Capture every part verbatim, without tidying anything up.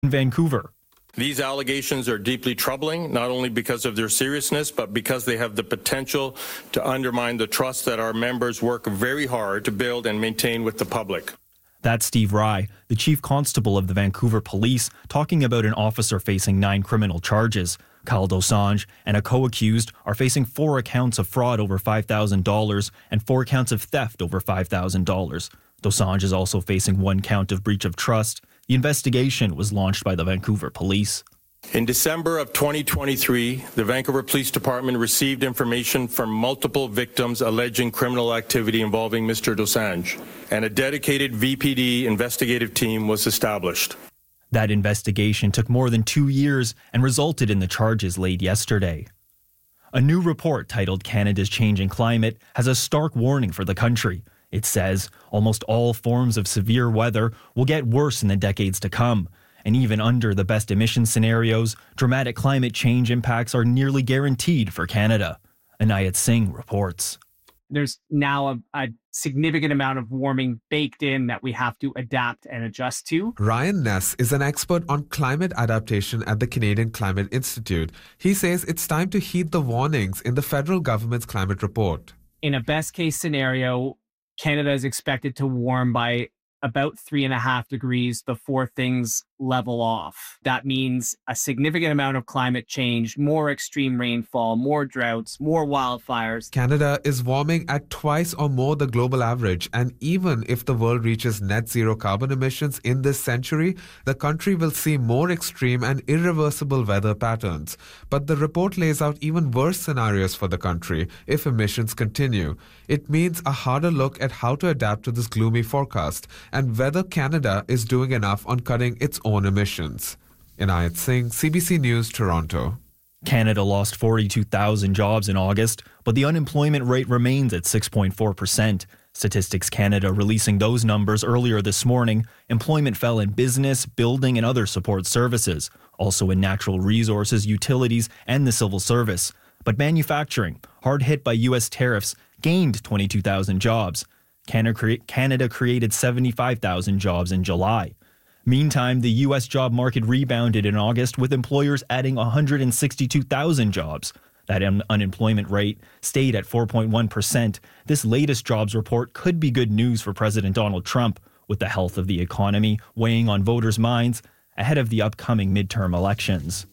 in Vancouver. These allegations are deeply troubling, not only because of their seriousness, but because they have the potential to undermine the trust that our members work very hard to build and maintain with the public. That's Steve Rye, the chief constable of the Vancouver Police, talking about an officer facing nine criminal charges. Kyle Dosanjh and a co-accused are facing four accounts of fraud over five thousand dollars and four counts of theft over five thousand dollars. Dosanjh is also facing one count of breach of trust. The investigation was launched by the Vancouver Police. In December of twenty twenty-three, the Vancouver Police Department received information from multiple victims alleging criminal activity involving Mister Dosanjh, and a dedicated V P D investigative team was established. That investigation took more than two years and resulted in the charges laid yesterday. A new report titled Canada's Changing Climate has a stark warning for the country. It says almost all forms of severe weather will get worse in the decades to come. And even under the best emission scenarios, dramatic climate change impacts are nearly guaranteed for Canada. Anayat Singh reports. There's now a, a significant amount of warming baked in that we have to adapt and adjust to. Ryan Ness is an expert on climate adaptation at the Canadian Climate Institute. He says it's time to heed the warnings in the federal government's climate report. In a best case scenario, Canada is expected to warm by about three and a half degrees before things level off. That means a significant amount of climate change, more extreme rainfall, more droughts, more wildfires. Canada is warming at twice or more the global average, and even if the world reaches net zero carbon emissions in this century, the country will see more extreme and irreversible weather patterns. But the report lays out even worse scenarios for the country if emissions continue. It means a harder look at how to adapt to this gloomy forecast and whether Canada is doing enough on cutting its own emissions. Inayat Singh, C B C News, Toronto. Canada lost forty-two thousand jobs in August, but the unemployment rate remains at six point four percent. Statistics Canada releasing those numbers earlier this morning. Employment fell in business, building, and other support services, also in natural resources, utilities, and the civil service. But manufacturing, hard hit by U S tariffs, gained twenty-two thousand jobs. Canada created seventy-five thousand jobs in July. Meantime, the U S job market rebounded in August, with employers adding one hundred sixty-two thousand jobs. That un- unemployment rate stayed at four point one percent. This latest jobs report could be good news for President Donald Trump, with the health of the economy weighing on voters' minds ahead of the upcoming midterm elections.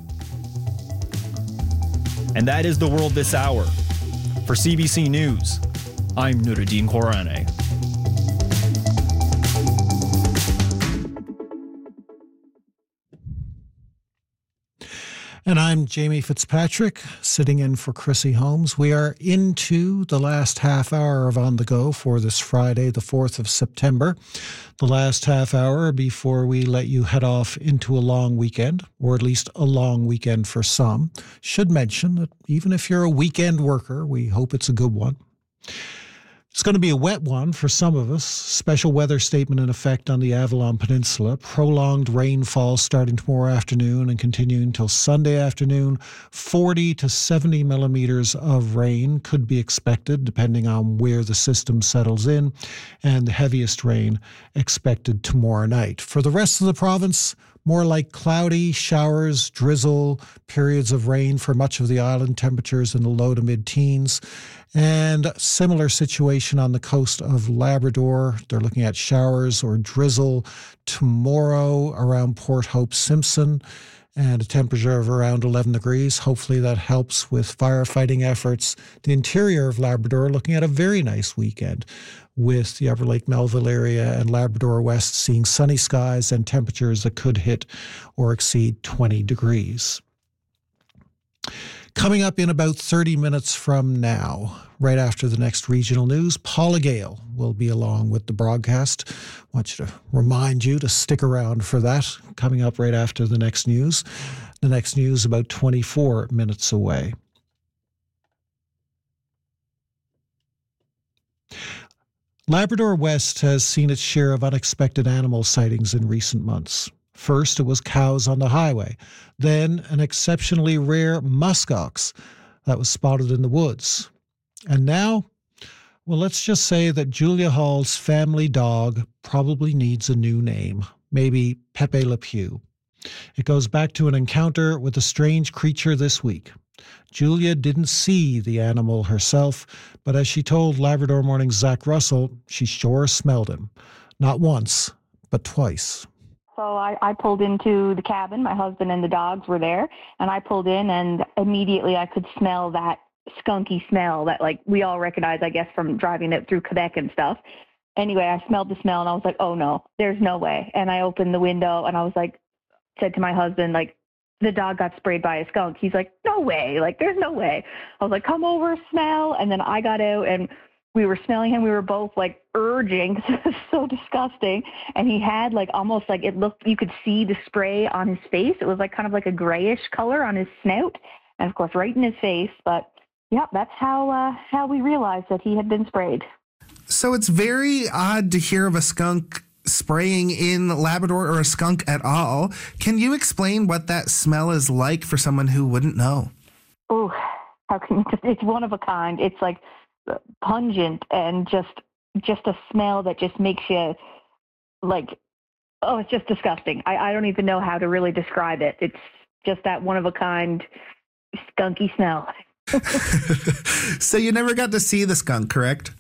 And that is the world this hour. For C B C News, I'm Nuruddin Korane. And I'm Jamie Fitzpatrick, sitting in for Chrissy Holmes. We are into the last half hour of On the Go for this Friday, the fourth of September. The last half hour before we let you head off into a long weekend, or at least a long weekend for some. Should mention that even if you're a weekend worker, we hope it's a good one. It's going to be a wet one for some of us. Special weather statement in effect on the Avalon Peninsula. Prolonged rainfall starting tomorrow afternoon and continuing until Sunday afternoon. forty to seventy millimeters of rain could be expected depending on where the system settles in. And the heaviest rain expected tomorrow night. For the rest of the province, more like cloudy, showers, drizzle, periods of rain for much of the island, temperatures in the low to mid-teens. And similar situation on the coast of Labrador. They're looking at showers or drizzle tomorrow around Port Hope Simpson, and a temperature of around eleven degrees. Hopefully that helps with firefighting efforts. The interior of Labrador looking at a very nice weekend, with the Upper Lake Melville area and Labrador West seeing sunny skies and temperatures that could hit or exceed twenty degrees. Coming up in about thirty minutes from now, right after the next regional news, Paula Gale will be along with the broadcast. I want you to remind you to stick around for that, coming up right after the next news. The next news about twenty-four minutes away. Labrador West has seen its share of unexpected animal sightings in recent months. First, it was cows on the highway. Then, an exceptionally rare muskox that was spotted in the woods. And now, well, let's just say that Julia Hall's family dog probably needs a new name. Maybe Pepe Le Pew. It goes back to an encounter with a strange creature this week. Julia didn't see the animal herself, but as she told Labrador Morning's Zach Russell, she sure smelled him. Not once, but twice. So I, I pulled into the cabin. My husband and the dogs were there, and I pulled in, and immediately I could smell that skunky smell that, like, we all recognize, I guess, from driving it through Quebec and stuff. Anyway, I smelled the smell, and I was like, oh, no, there's no way. And I opened the window, and I was like, said to my husband, like, the dog got sprayed by a skunk. He's like, no way. Like, there's no way. I was like, come over, smell. And then I got out, and we were smelling him. We were both, like, urging. It was so disgusting. And he had, like, almost like it looked, you could see the spray on his face. It was, like, kind of like a grayish color on his snout. And, of course, right in his face. But, yeah, that's how uh, how we realized that he had been sprayed. So it's very odd to hear of a skunk spraying in Labrador, or a skunk at all. Can you explain what that smell is like for someone who wouldn't know? Oh, how can you just, it's one of a kind. It's like pungent and just just a smell that just makes you like, oh, it's just disgusting. I, I don't even know how to really describe it. It's just that one of a kind skunky smell. So you never got to see the skunk, correct?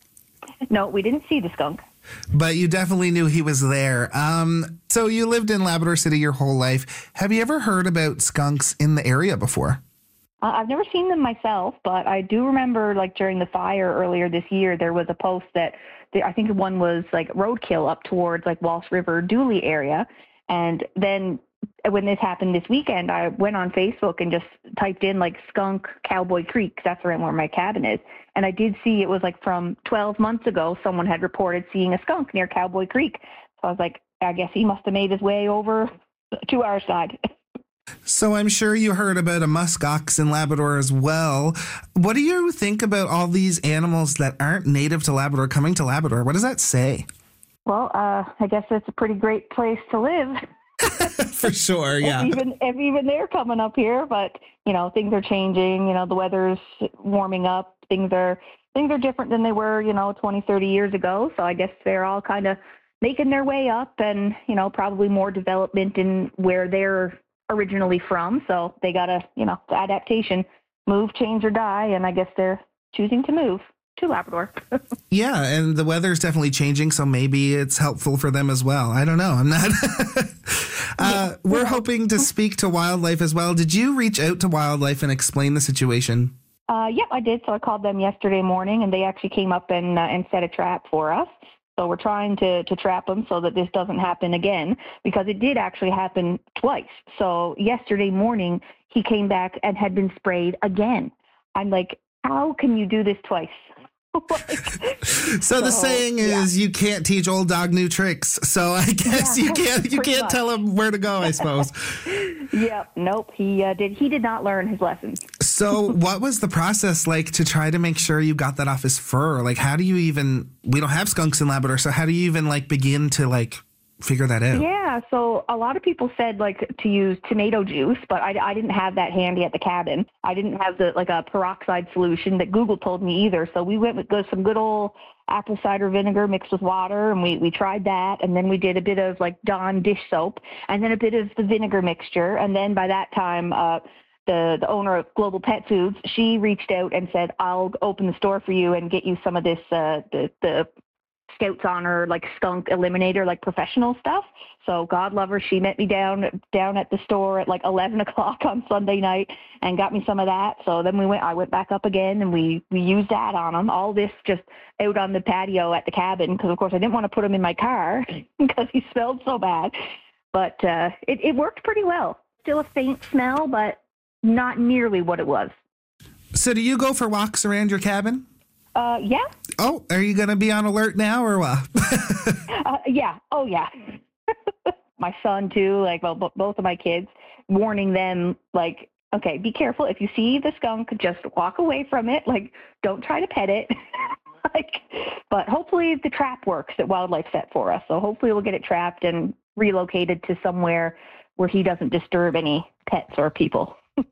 No, we didn't see the skunk. But you definitely knew he was there. Um, so you lived in Labrador City your whole life. Have you ever heard about skunks in the area before? Uh, I've never seen them myself, but I do remember, like, during the fire earlier this year, there was a post that the, I think one was like roadkill up towards like Walsh River, Dooley area. And then when this happened this weekend, I went on Facebook and just typed in like skunk Cowboy Creek, 'cause that's around where my cabin is. And I did see it was like from twelve months ago, someone had reported seeing a skunk near Cowboy Creek. So I was like, I guess he must have made his way over to our side. So I'm sure you heard about a musk ox in Labrador as well. What do you think about all these animals that aren't native to Labrador coming to Labrador? What does that say? Well, uh, I guess it's a pretty great place to live. For sure, yeah. If even, if even they're coming up here, but, you know, things are changing. You know, the weather's warming up. Things are things are different than they were, you know, twenty, thirty years ago. So I guess they're all kind of making their way up, and, you know, probably more development in where they're originally from. So they got to, you know, adaptation, move, change, or die. And I guess they're choosing to move to Labrador. Yeah, and the weather's definitely changing, so maybe it's helpful for them as well. I don't know. I'm not. uh, yeah, we're yeah. hoping to speak to Wildlife as well. Did you reach out to Wildlife and explain the situation? Uh, yep, I did. So I called them yesterday morning, and they actually came up and uh, and set a trap for us. So we're trying to, to trap them so that this doesn't happen again, because it did actually happen twice. So yesterday morning, he came back and had been sprayed again. I'm like, how can you do this twice? like, so, so the saying is, yeah. You can't teach old dog new tricks. So I guess yeah, you can't you can't much. tell him where to go, I suppose. Yep. Nope. He uh, did. He did not learn his lesson. So what was the process like to try to make sure you got that off his fur? Like, how do you even? We don't have skunks in Labrador, so how do you even like begin to like figure that out? Yeah, so a lot of people said like to use tomato juice, but I, I didn't have that handy at the cabin. I didn't have the like a peroxide solution that Google told me either. So we went with some good old apple cider vinegar mixed with water, and we, we tried that. And then we did a bit of like Dawn dish soap, and then a bit of the vinegar mixture. And then by that time, uh, the, the owner of Global Pet Foods, she reached out and said, I'll open the store for you and get you some of this, uh, the, the Scouts Honor, like skunk eliminator, like professional stuff. So God love her, she met me down down at the store at like eleven o'clock on Sunday night and got me some of that. So then we went, I went back up again, and we, we used that on him. All this just out on the patio at the cabin, because of course I didn't want to put him in my car because he smelled so bad. But uh, it, it worked pretty well. Still a faint smell, but not nearly what it was. So do you go for walks around your cabin? Uh, yeah. Oh, are you going to be on alert now or what? uh, yeah. Oh, yeah. My son, too, like well, b- both of my kids, warning them, like, okay, be careful. If you see the skunk, just walk away from it. Like, don't try to pet it. like, but hopefully the trap works that Wildlife set for us. So hopefully we'll get it trapped and relocated to somewhere where he doesn't disturb any pets or people.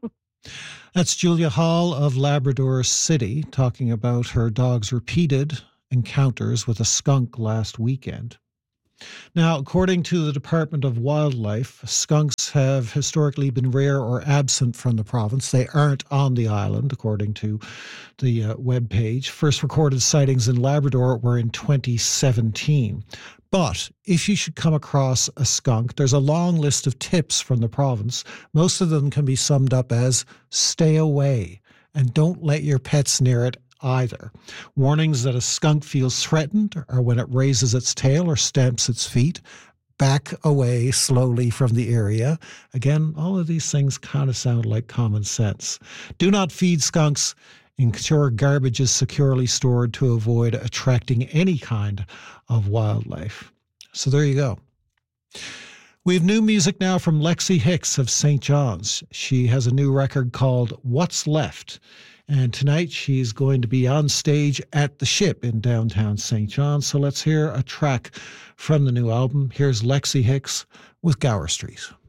That's Julia Hall of Labrador City talking about her dog's repeated encounters with a skunk last weekend. Now, according to the Department of Wildlife, skunks have historically been rare or absent from the province. They aren't on the island, according to the uh, webpage. First recorded sightings in Labrador were in twenty seventeen. But if you should come across a skunk, there's a long list of tips from the province. Most of them can be summed up as stay away and don't let your pets near it either. Warnings that a skunk feels threatened are when it raises its tail or stamps its feet. Back away slowly from the area. Again, all of these things kind of sound like common sense. Do not feed skunks. Ensure garbage is securely stored to avoid attracting any kind of wildlife. So there you go. We have new music now from Lexi Hicks of Saint John's. She has a new record called What's Left. And tonight she's going to be on stage at the Ship in downtown Saint John's. So let's hear a track from the new album. Here's Lexi Hicks with Gower Street.